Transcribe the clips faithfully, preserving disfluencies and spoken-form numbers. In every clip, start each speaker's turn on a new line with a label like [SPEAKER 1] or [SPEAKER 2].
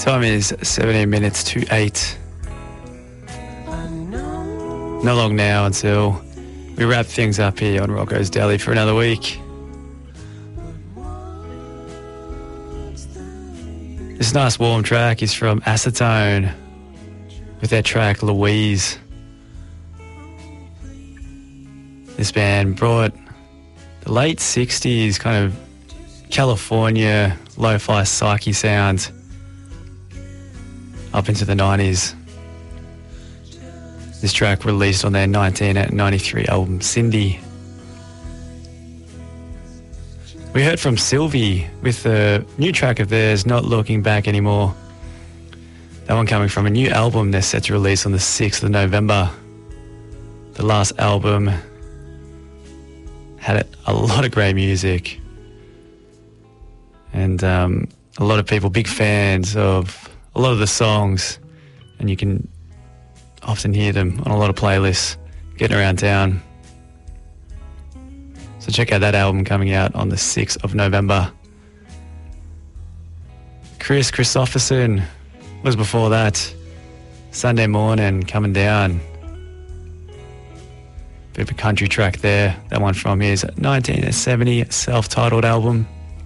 [SPEAKER 1] Time is seventeen minutes to eight. Not long now until we wrap things up here on Rocco's Daily for another week. This nice warm track is from Acetone with their track Louise. This band brought the late sixties kind of California lo-fi psyche sound up into the nineties. This track released on their nineteen ninety-three album Cindy. We heard from Sylvie with a new track of theirs, Not Looking Back Anymore. That one coming from a new album they're set to release on the sixth of November. The last album had a lot of great music. And um, a lot of people, big fans of a lot of the songs. And you can often hear them on a lot of playlists getting around town. So check out that album coming out on the sixth of November. Chris Christopherson was before that. Sunday Morning, Coming Down. Bit of a country track there. That one from his nineteen seventy self-titled album.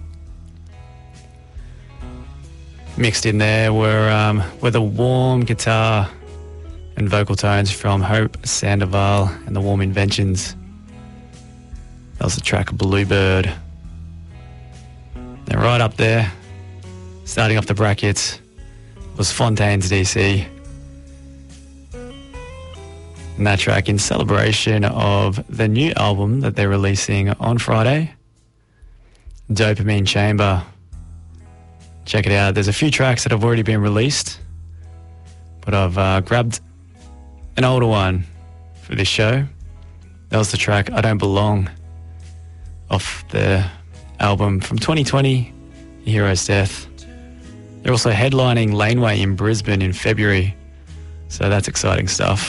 [SPEAKER 1] Mixed in there were, um, were the warm guitar and vocal tones from Hope Sandoval and the Warm Inventions. That was the track Bluebird. And right up there, starting off the brackets, was Fontaines D C. And that track in celebration of the new album that they're releasing on Friday, Dopamine Chamber. Check it out. There's a few tracks that have already been released, but I've uh, grabbed an older one for this show. That was the track I Don't Belong off the album from twenty twenty, Hero's Death. They're also headlining Laneway in Brisbane in February, so that's exciting stuff.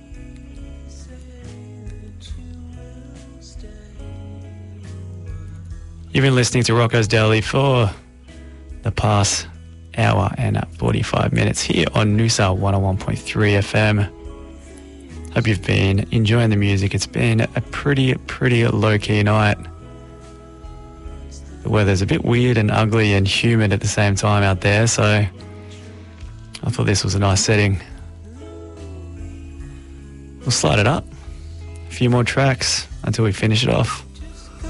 [SPEAKER 1] You've been listening to Rocco's Daily for the past hour and forty-five minutes here on Noosa one oh one point three F M. Hope you've been enjoying the music. It's been a pretty, pretty low-key night. The weather's a bit weird and ugly and humid at the same time out there, so I thought this was a nice setting. We'll slide it up. A few more tracks until we finish it off.